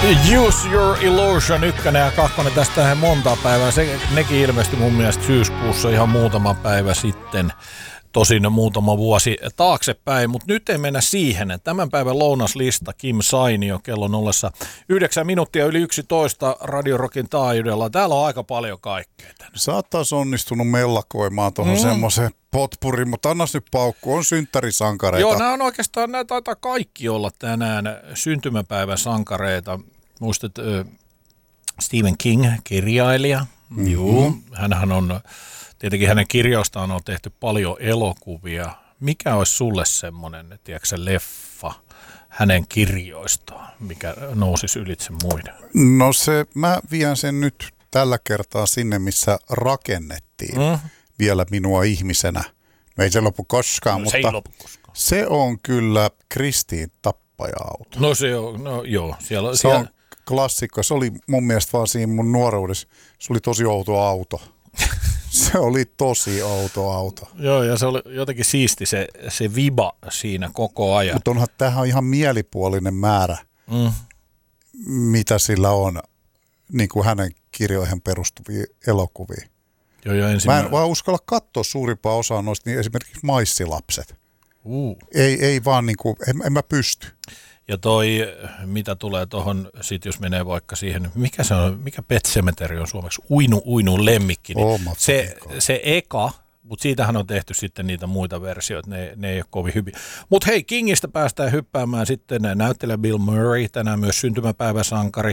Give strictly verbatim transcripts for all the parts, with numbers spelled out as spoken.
Use Your Illusion, ykkönen ja kakkonen, tästä monta päivää. Se, nekin ilmestyi mun mielestä syyskuussa ihan muutama päivä sitten. Tosin muutama vuosi taaksepäin, mutta nyt ei mennä siihen. Tämän päivän lounaslista Kim Sainio kello nollassa yhdeksän minuuttia yli yksitoista Radio Rockin taajuudella. Täällä on aika paljon kaikkea. Sä oot taas onnistunut mellakoimaan tuohon mm. semmoisen potpurin, mutta annas nyt paukku, on synttärisankareita. Joo, nämä on oikeastaan, nämä taitaa kaikki olla tänään syntymäpäivän sankareita. Muistat äh, Stephen King, kirjailija. Mm-hmm. Joo, hänhän on... Tietenkin hänen kirjoistaan on tehty paljon elokuvia. Mikä olisi sulle semmoinen, tiedätkö, leffa hänen kirjoistaan, mikä nousisi ylitse muiden? No se, mä vien sen nyt tällä kertaa sinne, missä rakennettiin mm. vielä minua ihmisenä. No ei se lopu koskaan, no, mutta se, lopu koskaan. Se on kyllä Kristiin tappaja-auto. No se on, no joo. Siellä, se siellä... on klassikko. Se oli mun mielestä vaan siinä mun nuoruudessa, se oli tosi outo auto. Se oli tosi outo auto. Joo, ja se oli jotenkin siisti se, se viba siinä koko ajan. Mutta onhan tähän ihan mielipuolinen määrä, mm. mitä sillä on niin kuin hänen kirjoihin perustuvia elokuvia. Joo, ja ensimmäinen... Mä en vaan uskalla katsoa suurimpaa osaa noista, niin esimerkiksi Maissilapset. Uh. Ei, ei vaan, niin kuin, en, en mä pysty. Ja toi, mitä tulee tuohon, sit jos menee vaikka siihen, mikä se on, mikä Pet Sematary on suomeksi, uinu, uinu lemmikki, niin oh, se, se eka, mutta siitähän on tehty sitten niitä muita versioita, ne, ne ei ole kovin hyviä. Mutta hei, Kingistä päästään hyppäämään sitten näyttelijä Bill Murray, tänään myös syntymäpäiväsankari,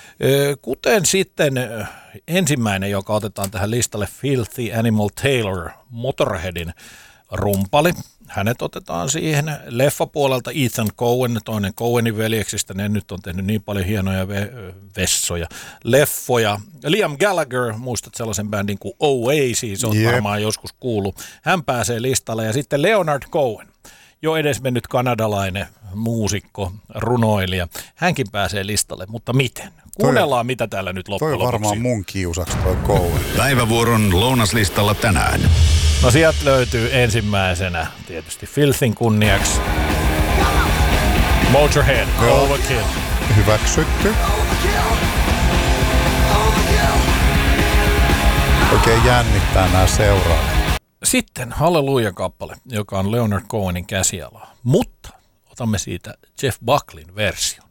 kuten sitten ensimmäinen, joka otetaan tähän listalle, Filthy Animal Taylor, Motorheadin rumpali. Hänet otetaan siihen. Leffapuolelta Ethan Coen, toinen Coenin veljeksistä. Ne nyt on tehnyt niin paljon hienoja ve- vessoja, leffoja. Liam Gallagher, muistat sellaisen bändin kuin Oasis, on yep. varmaan joskus kuullut. Hän pääsee listalle. Ja sitten Leonard Cohen, jo edesmennyt kanadalainen muusikko, runoilija. Hänkin pääsee listalle, mutta miten? Kuunnellaan, toi, mitä täällä nyt loppujen lopuksi. Toi varmaan mun kiusaksi toi Cohen. Päivävuoron lounaslistalla tänään. No sieltä löytyy ensimmäisenä tietysti Filthin kunniaksi Motorhead, Overkill. Hyväksytty. Oikein jännittää nämä seuraavat. Sitten Halleluja-kappale, joka on Leonard Cohenin käsialaa. Mutta otamme siitä Jeff Buckleyn versio.